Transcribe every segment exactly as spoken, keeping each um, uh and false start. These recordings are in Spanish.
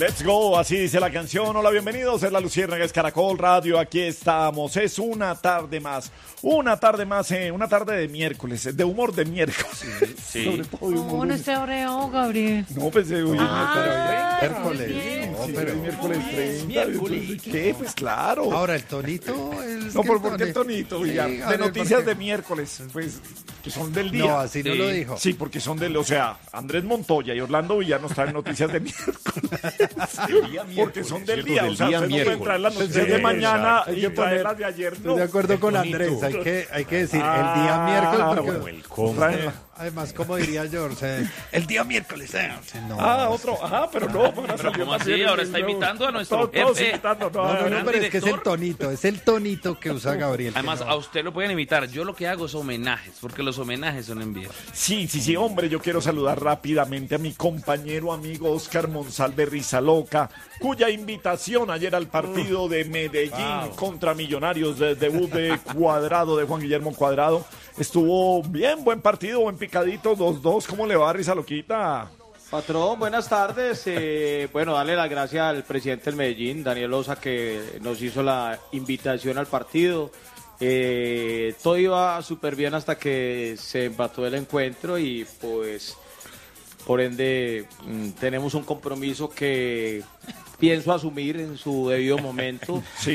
Let's go, así dice la canción. Hola, bienvenidos, es la Luciérnaga, es Caracol Radio, aquí estamos. Es una tarde más, una tarde más, eh, una tarde de miércoles, de humor de miércoles. Sí. Sobre todo de humor. No, no está oreado, Gabriel. No, pues hoy Ah, es miércoles. bien. No, sí, pero- hoy es miércoles treinta. miércoles. Entonces, ¿qué? Pues claro. Ahora el tonito. El No, ¿por, ¿por qué el tonito? Sí, Villar? a de ver, noticias ¿por qué? de miércoles, pues, que son del día. No, así no Sí. lo dijo. Sí, porque son del, o sea, Andrés Montoya y Orlando Villar nos traen noticias de miércoles. Porque son del día, o sea, día usted no puede miércoles. traer las noticias Sí, de mañana exacto. Hay y que poner- traer las de ayer. Estoy de acuerdo con Andrés. Hay que, hay que decir el día Ah, miércoles. Porque, como el cómo. Traen la- además, como diría George, el día miércoles. eh, no, Ah, otro, ajá, pero no. Ahora Pero salió ¿cómo también así? el- Ahora está el- imitando a nuestro todos- todos jefe. imitando, no, No, no, no, gran pero es que es el director. tonito, es el tonito que usa Gabriel. que Además, no- a usted lo pueden imitar. Yo lo que hago es homenajes, porque los homenajes son envíos. Sí, sí, sí, hombre, yo quiero saludar rápidamente a mi compañero amigo Oscar Monsalve Rizaloca, cuya invitación ayer al partido de Medellín contra Millonarios, de debut de Cuadrado, de Juan Guillermo Cuadrado, estuvo bien, buen partido, buen picadito, dos dos. ¿Cómo le va, Rizaloquita? Patrón, buenas tardes. Eh, bueno, darle las gracias al presidente del Medellín, Daniel Osa, que nos hizo la invitación al partido. Eh, todo iba súper bien hasta que se empató el encuentro y pues por ende mm, tenemos un compromiso que pienso asumir en su debido momento. Sí.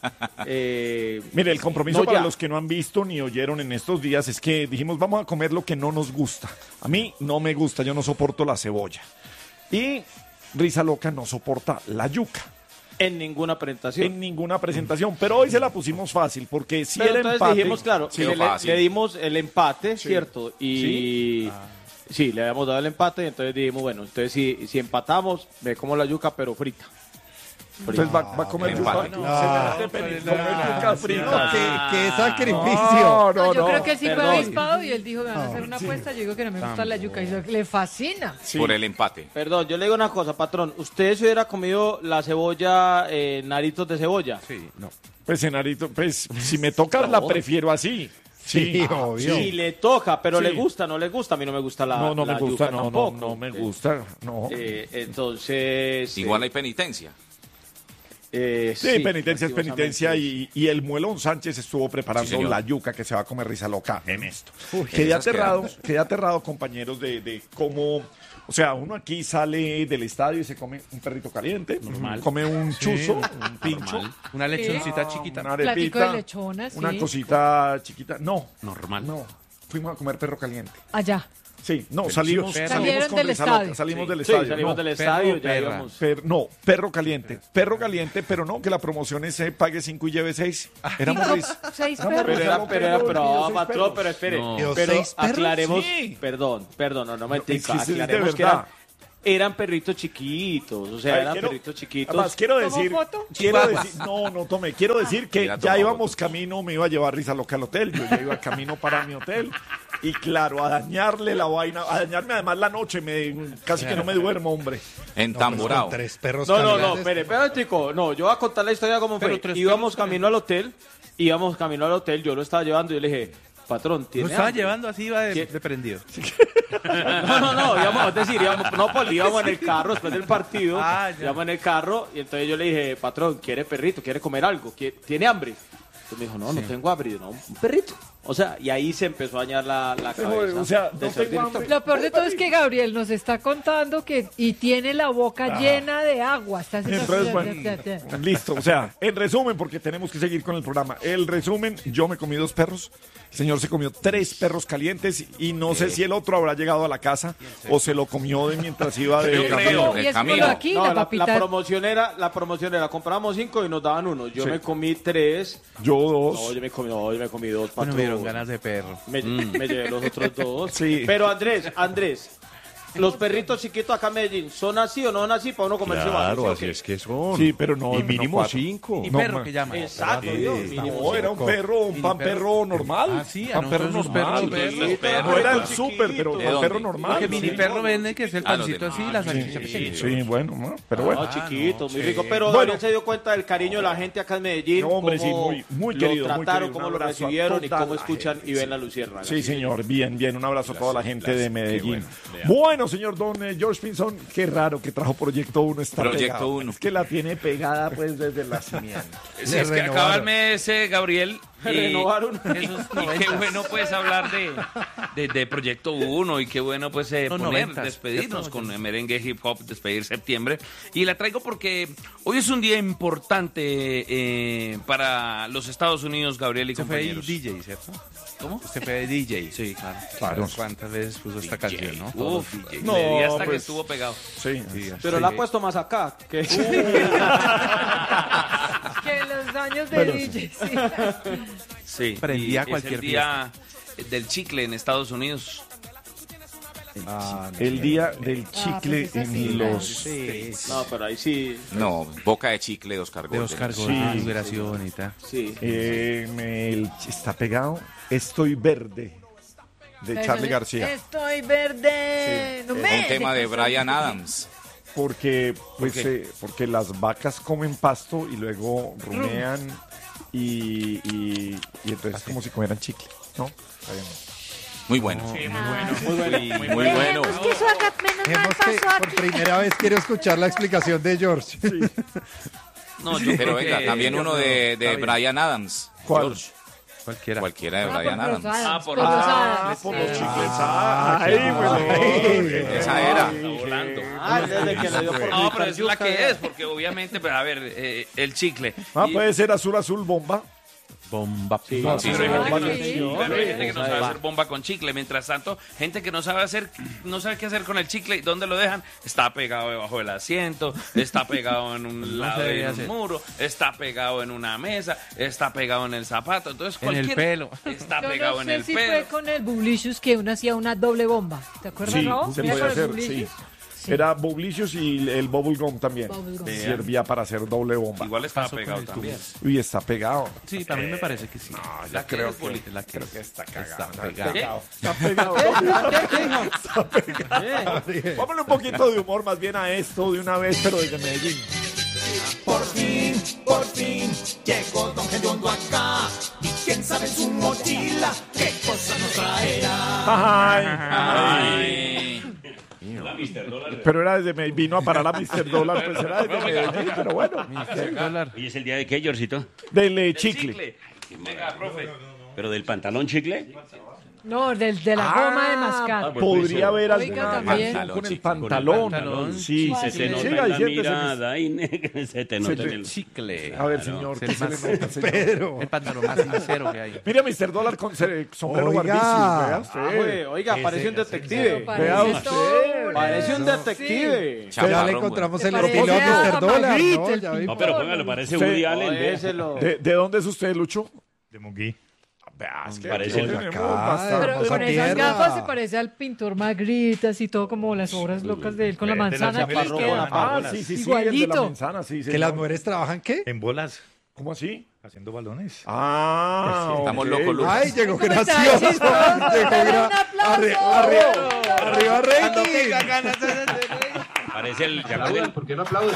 Eh, Mire, el compromiso no para ya. los que no han visto ni oyeron en estos días es que dijimos, vamos a comer lo que no nos gusta. A mí no me gusta, yo no soporto la cebolla. Y Risa Loca no soporta la yuca en ninguna presentación. en ninguna presentación. Pero hoy se la pusimos fácil, porque si Pero era entonces empate... dijimos, claro, Sí, que le, fácil. le dimos el empate, ¿cierto? Y sí, le habíamos dado el empate y entonces dijimos, bueno, entonces si, si empatamos, me como la yuca, pero frita. Entonces va, va a comer yuca. empate. No, se me hace comer yuca frita. No, qué, qué sacrificio. No, no, No, yo no. creo que sí fue Perdón. avispado y él dijo que van a hacer una apuesta. Yo digo que no me gusta la yuca y eso le fascina. Sí. Por el empate. Perdón, yo le digo una cosa, patrón. ¿Usted se hubiera comido la cebolla, eh, naritos de cebolla? Sí. No. Pues, Enarito, pues, si me toca, la prefiero así. Sí, Sí, obvio. Sí, le toca, pero Sí. le gusta, no le gusta. A mí no me gusta la No, no me la gusta, yuca no, no, tampoco. no me gusta, no. Eh, entonces... Igual eh, hay penitencia. eh, Sí, penitencia es lastimosamente, penitencia y, y el Muelón Sánchez estuvo preparando Sí, señor. la yuca que se va a comer Risa Loca en esto. Uy, quedé esas aterrado, quedamos. quedé aterrado, compañeros, de, de cómo, o sea, uno aquí sale del estadio y se come un perrito caliente, come un chuzo, un pincho, Normal. Una lechoncita chiquita. una Platico arepita, de lechona, sí. una cosita chiquita. No, Normal. no, fuimos a comer perro caliente. Allá. Sí, no, salimos, perro. salimos Salieron con del Risa Loca, estadio. salimos del Sí, estadio. salimos no. del perro estadio, o ya perra. íbamos. Per- no, perro caliente. Perro caliente, pero no, que la promoción es eh, pague cinco y lleve seis. Éramos Cinco, ris- seis éramos perros. Pero era, Rizaloca, pero era, pero, pidió ah, seis patrón, perros. pero espere, No. ¿Pidió pero seis perros? aclaremos, Sí. perdón, perdón, no, no me es que tica, es de aclaremos que verdad. eran, eran perritos chiquitos, o sea, Ay, eran quiero- perritos chiquitos. Además, quiero ¿Tomó decir, foto? quiero decir, no, no tomé, quiero decir que Mira, ya tomó íbamos camino, me iba a llevar Risa Loca al hotel, yo ya iba camino para mi hotel, y claro, a dañarle la vaina, a dañarme además la noche, me, casi que no me duermo, hombre. Entamborado. Con tres perros No, no, no, calientes. espere, espere, chico, no, yo voy a contar la historia como Pero fue. tres Íbamos perros camino al hotel, íbamos camino al hotel, yo lo estaba llevando y yo le dije, patrón, Lo ¿tiene estaba hambre? llevando así, iba de, ¿Qué? de prendido. No, no, no, íbamos, es decir, íbamos, no, Poli, íbamos en el carro después del partido, Ah, ya. íbamos en el carro y entonces yo le dije, patrón, ¿quiere perrito? ¿Quiere comer algo? ¿Qui- ¿Tiene hambre? Entonces me dijo, no, no tengo hambre. Y yo, no, un perrito. O sea, y ahí se empezó a dañar la, la Pero, cabeza. o sea, del no señor tengo director. hambre. Lo peor de todo es que Gabriel nos está contando que y tiene la boca llena de agua. Está haciendo Entonces, así, bueno, ya, ya, ya. listo, o sea, en resumen, porque tenemos que seguir con el programa, el resumen, yo me comí dos perros, el señor se comió tres perros calientes y no sé si el otro habrá llegado a la casa o se lo comió de mientras iba de Yo creo. camino. el Y es camino. por aquí, No, la la, la papita. promoción era, la promoción era, compramos cinco y nos daban uno. Yo Sí. me comí tres. Yo No, dos. yo me comí, no, yo me comí dos, Bueno, patrón. me dieron ganas de perro. Me, me llevé los otros dos. Sí. Pero Andrés, Andrés, los perritos chiquitos acá en Medellín, ¿son así o no son así para uno comerse varios, Claro, ¿sí o así qué? es que son. Sí, pero no, Y no mínimo cuatro. cinco. Y No, perro ma- que llama. Exacto, Dios, mínimo No, era un cinco. perro, un Y pan perro- perro normal. Ah, sí, a pan perro nosotros normal. los perros, los perros. No era el Chiquito. súper, pero ¿De pan dónde? perro normal. Porque mini Sí. perro venden que es el Ah, los pancito de- así y ah, la sí, salchicha Sí, pequeña. sí, bueno, ¿no? pero bueno. No, chiquito, muy sí. rico. Pero Bueno. Daniel se dio cuenta del cariño de la gente acá en Medellín. No, hombre, sí, cómo muy- muy lo querido, muy trataron, querido. cómo Un lo abrazo a recibieron y toda cómo la escuchan gente, y ven sí. la Luciérnaga. Sí, señor, bien, bien. Un abrazo a toda la gente de Medellín. bueno. Bueno. Bueno, señor Don eh, George Pinzón, qué raro que trajo Proyecto uno. Está Proyecto pegado. uno. Es que la tiene pegada pues desde el nacimiento. Sí, es que acaba el mes, eh, Gabriel. Y, Renovaron. y- y qué bueno pues hablar de, de, de Proyecto uno y qué bueno pues eh, Los poner, noventas, despedirnos ¿cierto? con merengue hip hop, despedir septiembre. Y la traigo porque hoy es un día importante eh, para los Estados Unidos, Gabriel y Usted fue compañeros. D J, ¿cierto? ¿Cómo? Usted fue D J. Sí, claro. Claro. ¿Cuántas veces puso esta canción, no? Uf, No, le di hasta que pues- estuvo pegado. Sí. Sí, Pero sí. la ha puesto más acá. Que... Que en los años de Bueno, D J, sí. Sí, Prendía y cualquier es el día del chicle en Estados Unidos. El día del chicle pues esa sí, en la- los... No, pero ahí sí. No, Boca de Chicle de Oscar De Golden. Oscar Sí. Golden, Liberación y tal. Sí. Eh, me- el- está pegado Estoy Verde, de Charlie García. Estoy verde. No me Un tema de dejes Bryan olvidar. Adams. Porque, pues, ¿Por qué? eh, porque las vacas comen pasto y luego rumean y, y, y entonces es como si comieran chicle, ¿no? Está bien. Muy bueno. Muy bueno. Muy bueno. Dejemos que eso haga menos mal Dejemos que pasó por aquí. primera vez quiero escuchar la explicación de George. No, yo Pero creo venga, que- también uno de, de Está bien. Bryan Adams. ¿Cuál? George. Cualquiera. Cualquiera de Ah, Bryan por Adams. Rosadas, Ah, por por Rosadas. Rosadas. por los Sí. chicles. Ah, ahí, bueno. Esa era. Está volando. Ah, desde que le dio por No, pero picar es la yuca, que ya. es, porque obviamente, pues, a ver, eh, el chicle. Ah, Y- puede ser azul, azul, bomba. Bomba. Sí, No, Sí, sí, pero hay bomba gente de- que- sí. claro, hay gente que no Esa sabe es. hacer bomba con chicle. Mientras tanto, gente que no sabe hacer, no sabe qué hacer con el chicle y dónde lo dejan. Está pegado debajo del asiento, está pegado en un lado debe de un hacer. muro, está pegado en una mesa, está pegado en el zapato. Entonces, En el cualquier pelo. está Yo pegado no en sé el si pelo. fue con el Bublicious que uno hacía una doble bomba. ¿Te acuerdas, Sí, Raúl? se ¿Mira puede con el hacer, sí. Bublicious? Sí. Era Bublicious y el Bubble Gum también. Bubble gum. Servía para hacer doble bomba. Igual estaba Pasó con pegado el también. Uy, está pegado. Sí, para mí me parece que sí. La que es boli- La que Creo que está cagado. Está pegado. Está pegado. Está pegado. Vámonos un poquito de humor más bien a esto de una vez, pero desde Medellín. Por fin, por fin, llegó Don Gediondo acá. Y quién sabe en su mochila qué cosa nos traerá. Ay, Ay. pero era desde Medellín, vino a parar a mister Dólar, pues era desde Medellín, pero bueno. Dólar. ¿Hoy es el día de qué, Georgito? Del eh, El chicle. Venga, profe. ¿Pero del pantalón chicle? No, del, de la goma de mascar. pues, Podría haber Oiga, alguna también. canción con el Chicle. pantalón. pantalón. Sí, Se sí, te sí, nota sí, en hay la gente que se- mirada, y ne- se te nota Se en te- el... Chicle. A ver, Claro. señor, Es ¿qué el se le más- nota, señor? Pedro. El pantalón más sincero que hay. Mira, mister Dólar con cere- sombrero Oiga. barbísimo, vea Ah, usted. güey, oiga, parece un detective. Pero Vea parece usted. todo. Parece un detective. Ya Chaparrón, le güey. encontramos Te el parece estilo a a mister Dólar, Magritte, ¿no? el Ya pintor. vimos. No, pero póngalo, parece Sí. Woody Allen. vea. Óyeselo. ¿De, de dónde es usted, Lucho? De Munguí. Vea, es que Parece aquí el tenemos acá, bastante. Pero Hermosa con esas tierra. gafas se parece al pintor Magritte, así todo como las obras locas de él, con la De la manzana que les chaparrón, queda. la Ah, bolas. sí, sí, sí, el de la Igualito. manzana, sí, ¿Que señor. las mujeres trabajan qué? En bolas, ¿Cómo así? haciendo balones. Ah, Estamos ok. locos, Lucas. Ay, llegó ¿Cómo está? gracioso. Chistoso. Llegó Dale gra- un aplauso. Arriba, arriba, arriba, rating. Parece el... ¿se acuerdan? ¿Por qué no aplauden?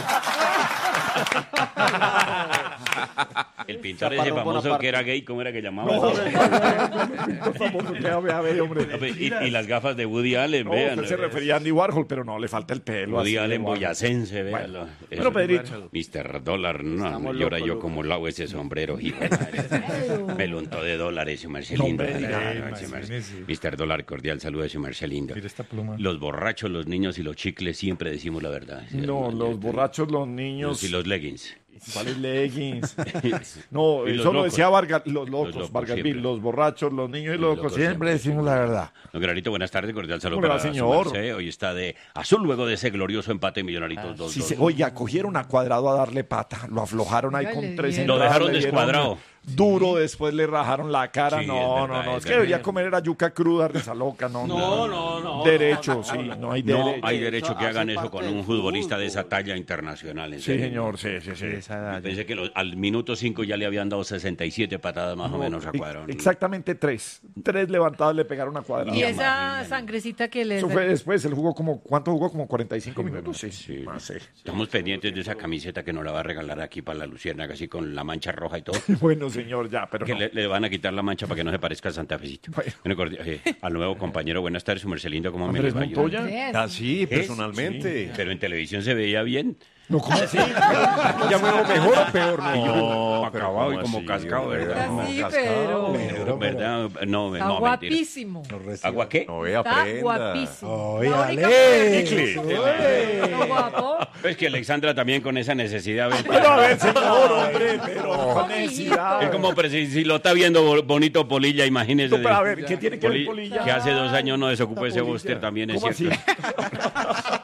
El pintor ese Chaparrón famoso Bonaparte. que era gay, ¿cómo era que llamaba? Por favor, vea, vea, vea, hombre. No, pues, y, y las gafas de Woody Allen, No, vean. usted se refería a Andy Warhol, pero no, le falta el pelo. Woody así, Allen Warhol. boyacense, véanlo. Bueno, Pedrito. mister Dólar, no, Estamos y ahora locos, yo Lucas. como lavo ese sombrero, hijo de madre. Me lo untó de dólares, su Marcelindo. hombre, diga, Claro, ay, ese Marcelino, Mar- sí. mister Dólar, cordial saludo de su Marcelindo. Mira esta pluma. Los borrachos, los niños y los chicles siempre decimos la verdad. No, los borrachos, los niños. Y los leggings. ¿Cuáles leggings? No, Y los eso lo locos. decía Vargas, los locos, locos Vargas siempre. Bill, los borrachos, los niños y Los los locos locos. Siempre siempre. decimos la verdad. Don Granito, buenas tardes, cordial saludo ¿Cómo le va, para su señor? merced. Hoy está de azul luego de ese glorioso empate millonaritos Ah, dos sí, dos. se- oiga, cogieron a Cuadrado a darle pata, lo aflojaron ahí Oiga, con le tres dieron. Lo entradas, dejaron le dieron descuadrado. Duro, después le rajaron la cara. Sí, no, es no, verdad, no, es es que verdad. debería comer era yuca cruda, risa loca, no. No, no, no. Derecho, sí, no hay No derecho. hay derecho Eso que hagan hace eso parte con del un futbolista de esa fútbol. talla internacional. En Sí, serio. señor, sí, sí, sí. Esa edad ya. Pensé que lo- al minuto cinco ya le habían dado sesenta y siete patadas más o menos a Ex- Cuadrado. Exactamente tres. Tres levantadas le pegaron a Cuadrado. Y esa sangrecita que le... Eso fue después, él jugó como, ¿cuánto jugó? Como cuarenta y cinco minutos, sí. Sí. Más, sí. Estamos pendientes de esa camiseta que nos la va a regalar aquí para la Luciérnaga, así con la mancha roja y todo. Bueno, señor, ya, pero Que no. le, le van a quitar la mancha para que no se parezca a Santa Fecito. Bueno, cordi- eh, al nuevo compañero, buenas tardes, su merced lindo, ¿cómo me Andrés le va? Montoya. Andrés. Ah, sí, ¿Eh? personalmente. Pero en televisión se veía bien. No, ¿cómo así? ¿Ya veo mejor o peor? No, pero acabado y ¿cómo como así, cascado, hombre? ¿verdad? Está así, cascado. pero Pero, ¿verdad? No, está no, mentira. guapísimo. ¿Agua qué? No, vea, Está aprenda. guapísimo. Oye, La única Ale. mujer- Lo guapo. Es que Alexandra también con esa necesidad. ¿ves? Pero a ver, señor, hombre, pero con necesidad. Es como pero si, si lo está viendo bo- bonito Polilla, imagínese. No, pero a de- ver, ¿qué tiene que ver Poli- Polilla? Que hace dos años no desocupó ese Polilla. búster también, es ¿Cómo cierto. así?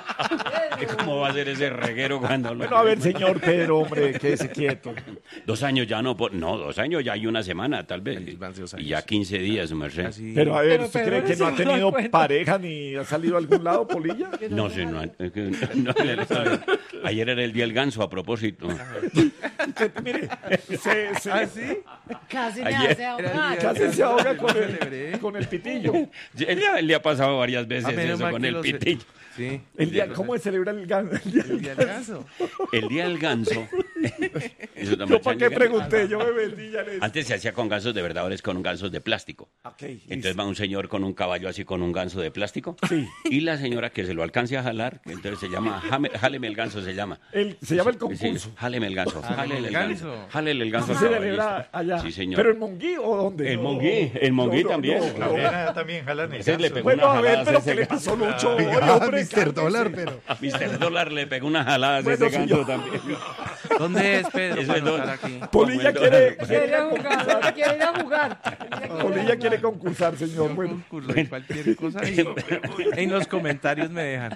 ¿Cómo va a ser ese reguero cuando lo... Bueno, a ver, señor Pedro, hombre, quédese quieto. Dos años ya no, po- no, dos años ya hay una semana, tal vez. Van dos años. Y ya quince días, su merced. Así. Pero a ver, Pero ¿usted Pedro cree que no ha no se da tenido cuenta. pareja ni ha salido a algún lado, Polilla? No sé, no, es que- no, ayer era el día del ganso, a propósito. Mire, se, se, ¿Ah, sí? Casi me Ayer- hace ahogar. casi se ahoga con el, Celebré. con el pitillo. Él le, ha- le ha pasado varias Ah, veces menos eso mal con que el lo sé. pitillo. Sí. El día, ¿cómo se celebra el gan- el día El del día ganso? del ganso. El día del ganso. Eso también Yo para qué llega- pregunté, yo me vendí ya en eso. Antes se hacía con gansos de verdad, ahora es con gansos de plástico. Ok, Entonces va un señor con un caballo así con un ganso de plástico. Sí. Y la señora que se lo alcance a jalar, que entonces se llama, jame- jáleme el ganso se llama. El- se llama el Sí, concurso. jáleme el ganso, jálele el el ganso. ganso. Jálele el ganso. ¿Se al celebra caballista. allá? Sí, señor. ¿Pero en Monguí o dónde? El No. Monguí, el Monguí No, no, también. no, Claro. no. también jalan el Ese le ganso. pegó Bueno, una a ver, jalada pero ese ¿qué le ganso. pasó, Lucho? Oye, Ah, hombre, mister cálmese. Dólar, pero. A mister Dólar le pegó una jalada Bueno, ese ganso señor. también. ¿Dónde es Pedro Eso para es todo. anotar aquí? Polilla Como quiere, el- Quiere ir a jugar, quiere ir a jugar. Polilla quiere concursar, señor. Un Bueno, concurso de cualquier cosa y en los comentarios me dejan.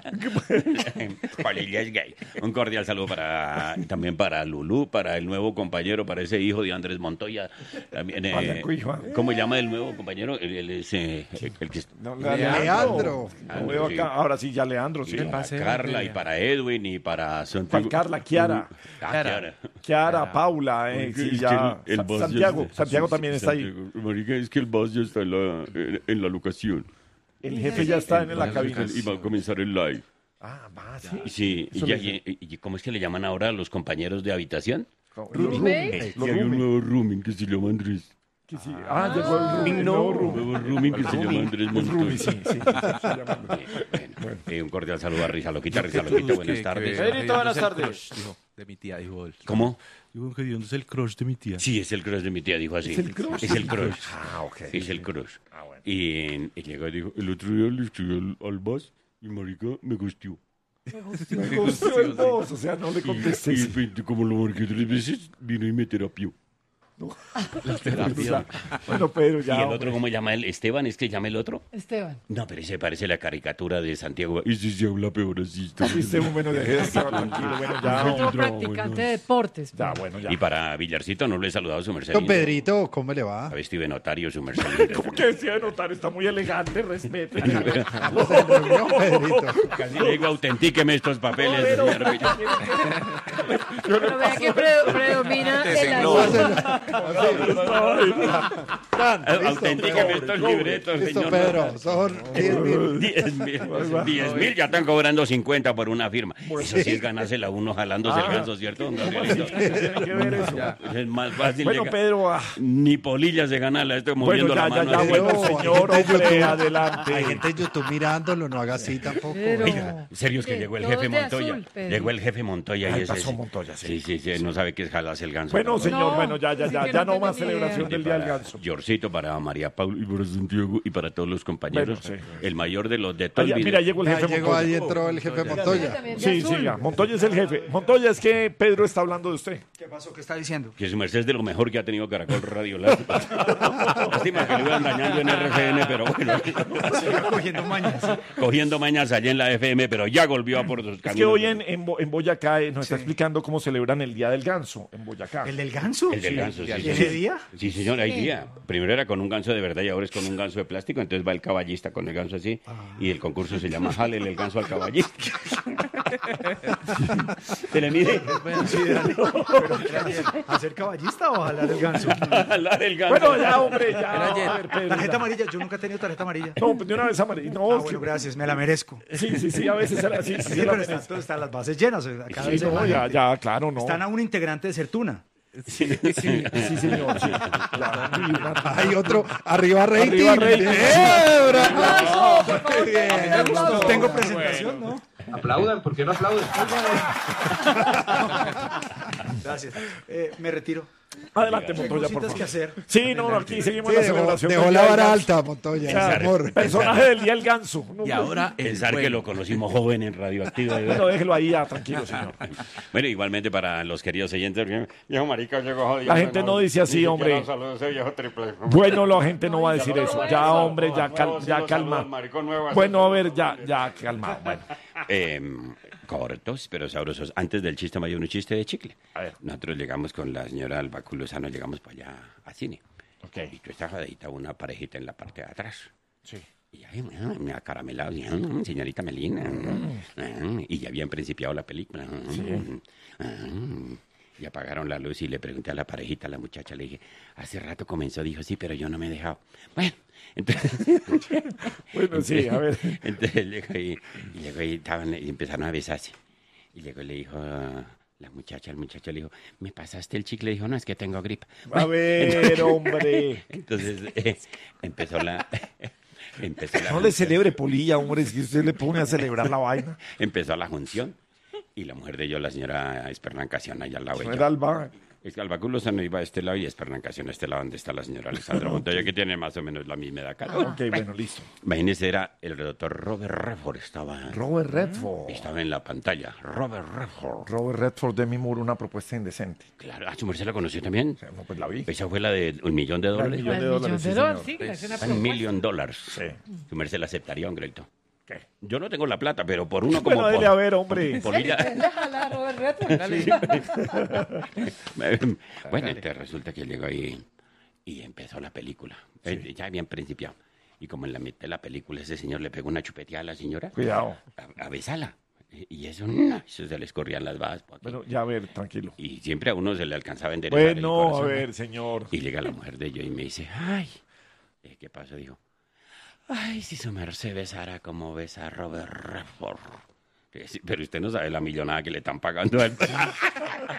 Polilla es gay. Un cordial saludo para también para Lulú, para el nuevo compañero, para ese hijo de Andrés Montoya. También, eh, Vaya, hijo. ¿Cómo se llama el nuevo compañero? El, el- ese, el que no, Leandro. Lo veo acá. Ahora sí, ya Leandro, sí. para paseo Carla de- y para Edwin y para Santiago. Para Carla, Kiara. Ah, Kiara. Kiara. Kiara, Paula, eh, Porque sí, es ya. que el Sa- boss ya Santiago, está- Santiago sí, también sí, está ahí. Santiago. Marica, es que el boss ya está en la, en, en la locación. El jefe ya está en la cabina. Y va a comenzar el live. Ah, va, sí. Y sí, y, Eso ya- me y- y- y ¿cómo es que le llaman ahora a los compañeros de habitación? Los ¿Roommate? rooming. Es Los que hay un rooming. nuevo rooming que se llama Andrés. Que sí. Ah, llegó el rooming. No, nuevo un rooming. nuevo rooming que se llama Andrés El rooming, Montoya. sí, sí. se llama. Bueno, eh, un cordial saludo a Risa Loquita, Risa Loquita, buenas tardes. Pedrito, buenas ¿Dónde es el tardes. crush? Dijo, de mi tía, dijo él. ¿Cómo? Dijo que ¿dónde es el crush de mi tía? Sí, es el crush de mi tía, dijo así. ¿Es el crush? Es el crush. Ah, ok. Es el crush. Ah, bueno. Y, y llegó y dijo, el otro día le escribí al, al boss y marica me gustió. Me gustó el boss, o sea, no le Y, contesté. y, y como lo marqué tres veces, vino y me terapió. Bueno, Pedro, ¿Y ya. el hombre. otro cómo llama él? ¿Esteban? ¿Es que llama el otro? Esteban. No, pero ese parece la caricatura de Santiago. Ese se habla peor así. está Sí, sí, bueno, de eso, tranquilo. Bueno, ya. Otro hombre. practicante de deportes. Ya, bueno, ya. Y para Villarcito no le he saludado a su merced. Don lindo. Pedrito, ¿cómo le va? A ver, Steven Notario, su merced. lindo. ¿Cómo que decía de notar? Está muy elegante, respete. Se reunió, Pedrito. Casi le digo, autentíqueme estos papeles. Pero- señor Villar. Pero vea que pre- predomina el azul. Autentíqueme estos libretos, Listo, señor. Pedro, son diez mil. Diez mil, diez mil, ya están cobrando cincuenta por una firma. Eso sí es ganársela uno jalándose el ganso, ¿cierto, don Gabrielito? ¿Qué tiene que ver eso? Es más fácil. Bueno, de ga- Pedro, ah, Ni polilla se gana, la estoy bueno, moviendo ya, la ya, mano. ya, así. bueno, Pero, señor, hay gente en hombre, YouTube- adelante. Hay gente en YouTube mirándolo, no haga así tampoco. Pero- Oiga, serio es que Sí, llegó el todos jefe de Montoya. azul, Pedro. Llegó el jefe Montoya y Ay, ese. pasó sí. Montoya, sí. Sí, sí, sí, no sabe qué es jalarse el ganso. Bueno, pero señor, No, bueno, ya, ya, sí ya, que ya no no más tenía idea. celebración del Día del Ganso. Yorcito para María Paula y para Santiago y para todos los compañeros. Bueno, sí. El mayor de los de todo Ah, el ya, video. mira, llegó el Ya jefe llegó, ahí Montoya. entró el jefe Montoya. También de Sí, azul. siga. Montoya es el jefe. Montoya, es que Pedro está hablando de usted. ¿Qué pasó? ¿Qué está diciendo? Que su merced es de lo mejor que ha tenido Caracol Radio. Lástima Lástima que lo iban dañando en R C N, pero bueno. Cogiendo mañas. Cogiendo mañas allá en la F M, pero ya volvió a por sus Es caminos. que hoy en, en, Bo- en Boyacá eh, nos está explicando cómo celebran el Día del Ganso en Boyacá. ¿El del ganso? El del ganso, sí. ¿Y sí, ese sí. día? Sí, señor, hay día. Primero era con un ganso de verdad y ahora es con un ganso de plástico. Entonces va el caballista con el ganso así. Y el concurso se llama Jálele el ganso al caballista. ¿Se le mide? Bueno, sí, dale. Pero, ¿hacer caballista o jalar el ganso? Jalar el ganso. Bueno, ya, hombre, ya. Era ayer. A ver, Pedro, Tarjeta ya. amarilla, yo nunca he tenido tarjeta amarilla. No, pues de una vez amarilla. No, Ah, es bueno, que- gracias, me la merezco. sí, sí, sí, a veces era así. Sí, Sí, sí, la pero están, merezco. están las bases llenas. o sea, cada Sí, vez hay no, más ya, gente. ya, claro, no. Están a un integrante de Certuna. Sí, sí, sí, señor. Sí. Ya, y una- Hay otro, arriba rating. Arriba rating. ¡Eh, bravo! ¡Aplauso, por favor! Muy bien. Un aplauso. Tengo presentación, ¿no? Aplaudan, ¿por qué no aplauden? Gracias. Eh, me retiro. Adelante, Tengo Montoya, por cositas favor. que hacer. Sí, no, no, aquí seguimos Sí, la dejó, celebración. dejó del la Día del vara Ganso. alta, Montoya. Claro, amor. personaje del Día del Ganso. No, Y ahora el Pensar que juego. lo conocimos joven en Radioactivo. de Bueno, verdad. déjelo ahí ya, tranquilo, señor. Bueno, igualmente para los queridos oyentes, porque, viejo marica, llegó jodido. La gente no dice así, Ni siquiera hombre. un saludo a ese viejo triple. Bueno, la gente no va a decir Ya lo eso. nuevo, Ya, eso, hombre, ya, nuevo, cal- sí ya lo calma. saludan, maricón nuevo, Bueno, a eso, ver, sí, ya, sí. ya, calmado. Bueno, Eh, cortos, pero sabrosos. Antes del chiste mayor, un chiste de chicle. A ver. Nosotros llegamos con la señora Albacu Lozano, llegamos para allá a cine. ok. Y tú estás jadita, una parejita en la parte de atrás. Sí. Y ahí, ah, me acaramelado, y, ah, señorita Melina. ah, y ya habían principiado la película. ah, ah, y apagaron la luz y le pregunté a la parejita, a la muchacha, le dije, hace rato comenzó, dijo, sí, pero yo no me he dejado. Bueno, entonces... Bueno, sí, a ver. Entonces llegó ahí, y llegó ahí, estaban, y empezaron a besarse. Y luego le dijo a la muchacha, el muchacho le dijo, ¿me pasaste el chicle? Dijo, no, es que tengo gripa. A ver, hombre. Entonces eh, empezó la... empezó la No le celebre polilla, hombre, si usted le pone a celebrar la vaina. Empezó la junción. Y la mujer de ellos, la señora Espernacación, allá al lado de No ella. era Alba. Es que Alba Lozano iba a este lado y Espernacación a este lado, donde está la señora Alessandra Montoya, que tiene más o menos la misma edad. Cada uno. Ok, bueno, listo. Imagínese, era el doctor Robert Redford, estaba, Robert Redford. estaba en la pantalla. Robert Redford. Robert Redford de mi muro, una propuesta indecente. Claro, ah, su merced la conoció también. O sea, no, pues la vi. Esa fue la de un millón de dólares. millón Al de dólares, sí, millón de dólares, señor. sí, es una Un propuesta. millón de dólares. Sí. Su merced la aceptaría, un grito. ¿Qué? Yo no tengo la plata, pero por uno como Bueno, dele por- a ver, hombre. polilla. Déjala, Robert Redford, dale. Bueno, entonces resulta que llegó ahí y empezó la película. Eh, Ya habían principiado. Y como en la mitad de la película ese señor le pegó una chupeteada a la señora. Cuidado. A, a besarla. Y eso, no, eso se le escorrían las babas. por aquí. Bueno, ya a ver, tranquilo. Y siempre a uno se le alcanzaba a enderezar el Bueno, a corazón. ver, señor. Y llega la mujer de ellos y me dice, ay, eh, ¿qué pasó? Dijo, ay, si su merced besara como besa a Robert Redford. Que sí, pero usted no sabe la millonada que le están pagando a él.